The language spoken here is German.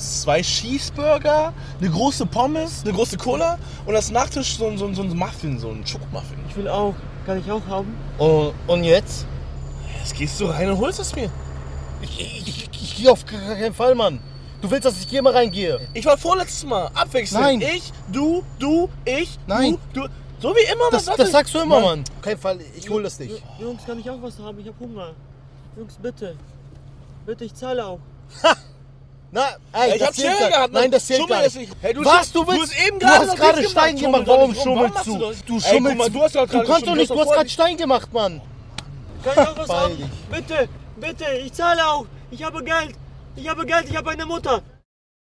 2 Cheeseburger, eine große Pommes, eine große Cola und als Nachtisch so ein Muffin, so ein Schokomuffin. Ich will auch. Kann ich auch haben? Und jetzt? Jetzt gehst du rein und holst es mir. Ich gehe auf keinen Fall, Mann. Du willst, dass ich hier mal reingehe? Ich war vorletztes Mal. Abwechselnd. Nein. Ich, du, ich, Nein. du. So wie immer. Das sagst du immer, Mann. Auf keinen Fall, ich hol das nicht. Jungs, kann ich auch was haben? Ich hab Hunger. Jungs, bitte. Bitte, ich zahle auch. Na, ey, Ich hab zählt Schere gehabt. Nein, das zählt Schummel gar ist nicht. Hey, Was, du willst? hast eben Du hast noch gerade richtig Stein gemacht. Schummel, Warum doch nicht. schummelst Warum du? machst Du Ey, guck mal, schummelst. du hast doch gerade kannst doch nicht, du hast gerade Stein gemacht, Mann. Kann ich auch was Ball haben? dich. Bitte, bitte, ich zahle auch. Ich habe Geld. Ich habe eine Mutter.